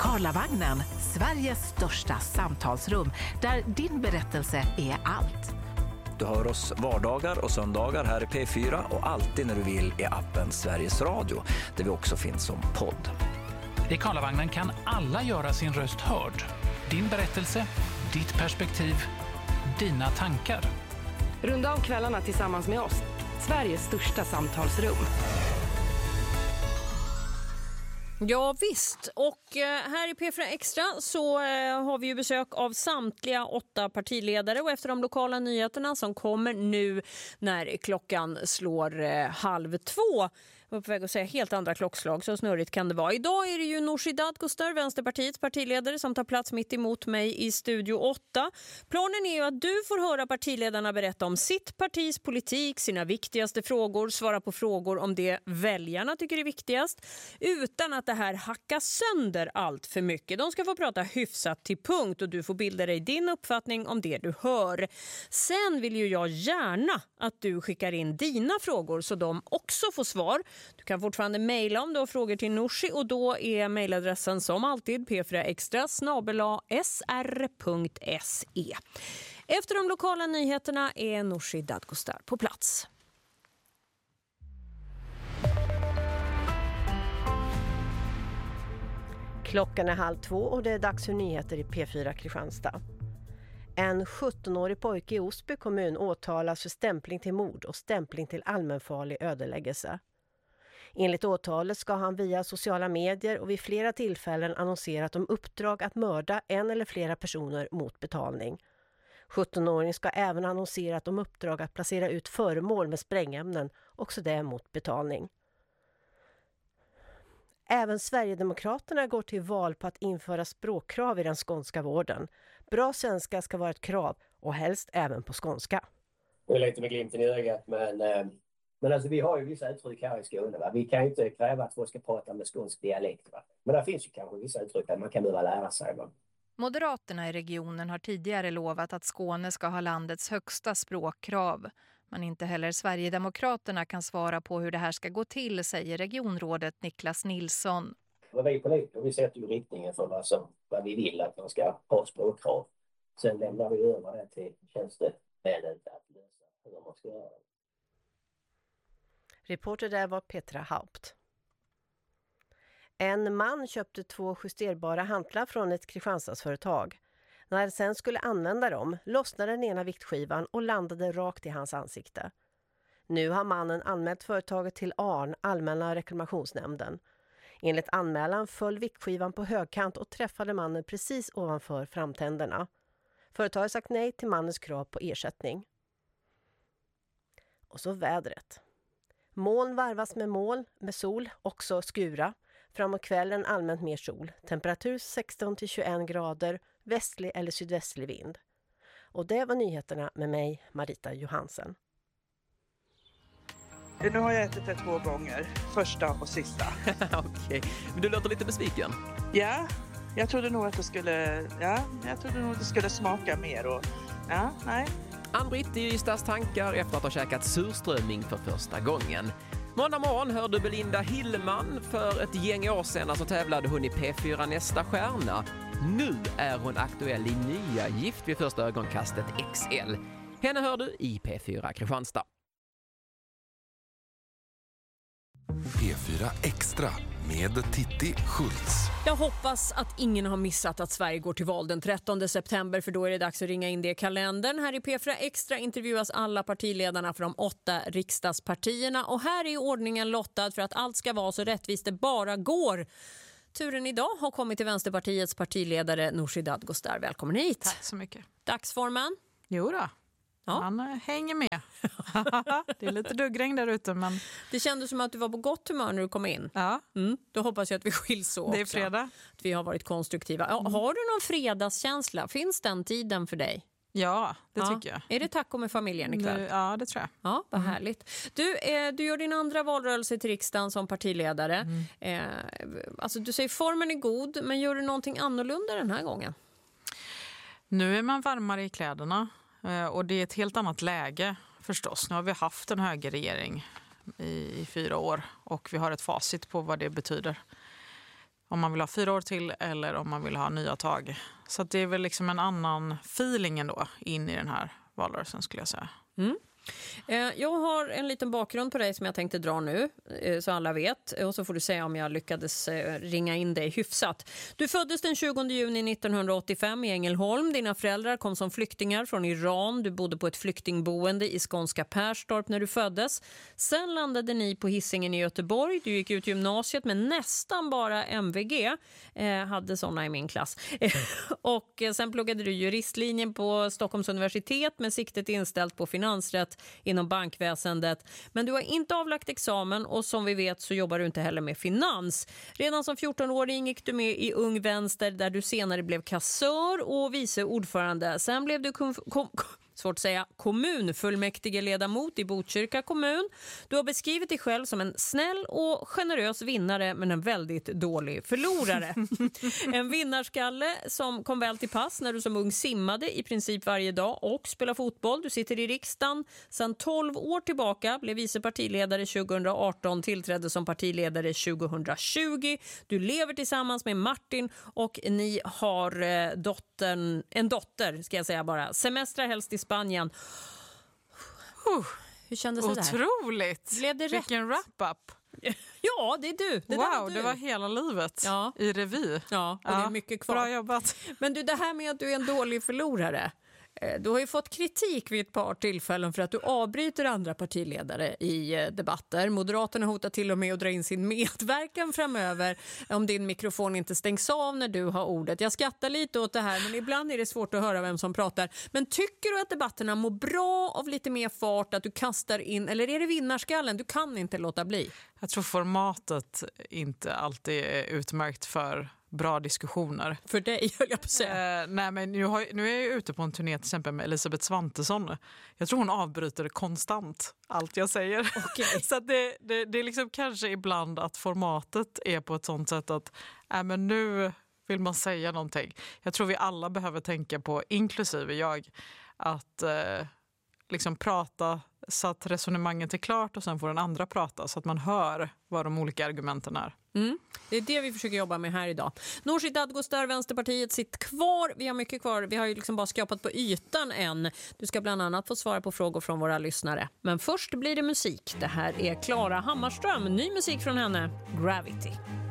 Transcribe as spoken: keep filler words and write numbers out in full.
Karlavagnen, Sveriges största samtalsrum där din berättelse är allt. Du hör oss vardagar och söndagar här i P fyra och alltid när du vill i appen Sveriges Radio, där vi också finns som podd. I Karlavagnen kan alla göra sin röst hörd. Din berättelse, ditt perspektiv, dina tankar. Runda av kvällarna tillsammans med oss. Sveriges största samtalsrum. Ja visst, och här i P fyra Extra så har vi ju besök av samtliga åtta partiledare och efter de lokala nyheterna som kommer nu när klockan slår halv två. Jag var på väg att säga helt andra klockslag, så snurrigt kan det vara. Idag är det ju Nooshi Dadgostar, Vänsterpartiets partiledare, som tar plats mitt emot mig i Studio åtta. Planen är ju att du får höra partiledarna berätta om sitt partis politik, sina viktigaste frågor, svara på frågor om det väljarna tycker är viktigast, utan att det här hackar sönder allt för mycket. De ska få prata hyfsat till punkt och du får bilda dig din uppfattning om det du hör. Sen vill ju jag gärna att du skickar in dina frågor så de också får svar. Du kan fortfarande mejla om du har frågor till Nooshi och då är mejladressen som alltid p fyra extra snabel-a s r punkt s e. Efter de lokala nyheterna är Nooshi Dadgostar på plats. Klockan är halv två och det är dags för nyheter i P fyra Kristianstad. En sjuttonårig pojke i Osby kommun åtalas för stämpling till mord och stämpling till allmänfarlig ödeläggelse. Enligt åtalet ska han via sociala medier och vid flera tillfällen annonserat om uppdrag att mörda en eller flera personer mot betalning. sjuttonåringen ska även annonserat om uppdrag att placera ut föremål med sprängämnen, också det mot betalning. Även Sverigedemokraterna går till val på att införa språkkrav i den skånska vården. Bra svenska ska vara ett krav och helst även på skånska. Det är lite med glimten i ögat, men, men alltså, vi har ju vissa uttryck här i Skåne. Va? Vi kan ju inte kräva att folk ska prata med skånsk dialekt. Va? Men det finns ju kanske vissa uttryck där man kan behöva lära sig. Va? Moderaterna i regionen har tidigare lovat att Skåne ska ha landets högsta språkkrav. Men inte heller Sverigedemokraterna kan svara på hur det här ska gå till, säger regionrådet Niklas Nilsson. Vi politiker, vi sätter ju riktningen för vad, som, vad vi vill att man ska ha språkkrav. Sen lämnar vi över det till tjänstemännen att lösa hur man ska göra. Reporter där var Petra Haupt. En man köpte två justerbara hantlar från ett Kristianstadsföretag. När han sen skulle använda dem lossnade den ena viktskivan och landade rakt i hans ansikte. Nu har mannen anmält företaget till A R N, Allmänna reklamationsnämnden. Enligt anmälan föll viktskivan på högkant och träffade mannen precis ovanför framtänderna. Företaget sagt nej till mannens krav på ersättning. Och så vädret. Moln varvas med moln, med sol, också skura. Framåt kvällen allmänt mer sol. Temperatur sexton till tjugoett grader, västlig eller sydvästlig vind. Och det var nyheterna med mig, Marita Johansen. Nu har jag ätit det två gånger, första och sista. Okej, men du låter lite besviken. Ja, jag trodde nog att det skulle, ja, jag trodde nog att det skulle smaka mer och, ja, nej. Ann-Britt i Ystad's tankar efter att ha käkat surströmming för första gången. Måndag morgon hörde Belinda Hillman. För ett gäng år sedan så tävlade hon i P fyra Nästa stjärna. Nu är hon aktuell i nya Gift vid första ögonkastet X L. Henne hör du i P fyra Kristianstad. P fyra Extra med Titti Schultz. Jag hoppas att ingen har missat att Sverige går till val den trettonde september, för då är det dags att ringa in det i kalendern. Här i P fyra Extra intervjuas alla partiledarna för de åtta riksdagspartierna och här är ordningen lottad för att allt ska vara så rättvist det bara går. Turen idag har kommit till Vänsterpartiets partiledare Nooshi Dadgostar. Välkommen hit. Tack så mycket. Dagsformen? Jo då. Ja. Han hänger med. Det är lite duggregn där ute. Men... Det kändes som att du var på gott humör när du kom in. Ja. Mm, då hoppas jag att vi skiljs så också. Det är fredag. Att vi har varit konstruktiva. Ja, Mm. har du någon fredagskänsla? Finns den tiden för dig? Ja, det ja. tycker jag. Är det taco med familjen ikväll? Nu, ja, det tror jag. Ja, vad mm. härligt. Du, eh, du gör din andra valrörelse till riksdagen som partiledare. Mm. Eh, alltså, du säger formen är god, men gör du någonting annorlunda den här gången? Nu är man varmare i kläderna. Och det är ett helt annat läge förstås. Nu har vi haft en högerregering i, i fyra år och vi har ett facit på vad det betyder. om man vill ha fyra år till eller om man vill ha nya tag. Så att det är väl liksom en annan feeling ändå in i den här valrörelsen skulle jag säga. Mm. Jag har en liten bakgrund på dig som jag tänkte dra nu, så alla vet. Och så får du säga om jag lyckades ringa in dig hyfsat. Du föddes den tjugonde juni nittonhundraåttiofem i Ängelholm. Dina föräldrar kom som flyktingar från Iran. Du bodde på ett flyktingboende i skånska Perstorp när du föddes. Sen landade ni på Hisingen i Göteborg. Du gick ut gymnasiet med nästan bara M V G. Eh, hade såna i min klass. Och sen pluggade du juristlinjen på Stockholms universitet med siktet inställt på finansrätt inom bankväsendet. Men du har inte avlagt examen och som vi vet så jobbar du inte heller med finans. Redan som fjorton-åring gick du med i Ung Vänster där du senare blev kassör och vice ordförande. Sen blev du kom, kom, svårt att säga, kommunfullmäktige ledamot i Botkyrka kommun. Du har beskrivit dig själv som en snäll och generös vinnare men en väldigt dålig förlorare. En vinnarskalle som kom väl till pass när du som ung simmade i princip varje dag och spelar fotboll. Du sitter i riksdagen sedan tolv år tillbaka, blev vice partiledare tjugohundraarton, tillträdde som partiledare tjugohundratjugo. Du lever tillsammans med Martin och ni har eh, dottern, en dotter ska jag säga bara. Semestrar helst i Spanien. Uh, hur kändes det där? Otroligt! Blev det Vilken wrap-up! Ja, det är du. Det wow, du. det var hela livet ja. i revy. Ja, och ja. Det är mycket kvar. Bra jobbat. Men du, det här med att du är en dålig förlorare. Du har ju fått kritik vid ett par tillfällen för att du avbryter andra partiledare i debatter. Moderaterna hotar till och med att dra in sin medverkan framöver om din mikrofon inte stängs av när du har ordet. Jag skrattar lite åt det här, men ibland är det svårt att höra vem som pratar. Men tycker du att debatterna mår bra av lite mer fart, att du kastar in, eller är det vinnarskallen? Du kan inte låta bli. Jag tror formatet inte alltid är utmärkt för bra diskussioner. För dig, höll jag på att säga. Eh, nej, men nu, har, nu är jag ute på en turné till exempel med Elisabeth Svantesson. Jag tror hon avbryter konstant allt jag säger. Okay. Så att det, det, det är liksom kanske ibland att formatet är på ett sånt sätt att äh, men nu vill man säga någonting. Jag tror vi alla behöver tänka på, inklusive jag, att eh, liksom prata så att resonemanget är klart och sen får den andra prata så att man hör vad de olika argumenten är. Mm. Det är det vi försöker jobba med här idag. Nooshi Dadgostar, Vänsterpartiet, sitt kvar. Vi har mycket kvar. Vi har ju liksom bara skrapat på ytan än. Du ska bland annat få svara på frågor från våra lyssnare. Men först blir det musik. Det här är Klara Hammarström. Ny musik från henne, Gravity.